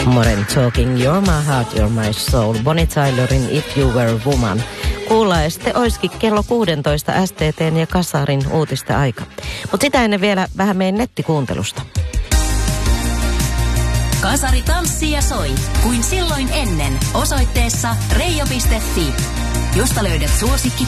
Modern Talking, You're My Heart, You're My Soul, Bonnie Tylerin If You Were a Woman. Kuulla ja sitten olisikin kello 16 STT:n ja Kasarin uutista aika. Mutta sitä ennen vielä vähän meidän nettikuuntelusta. Kasari tanssii ja soi, kuin silloin ennen, osoitteessa reijo.fi, josta löydät suosikki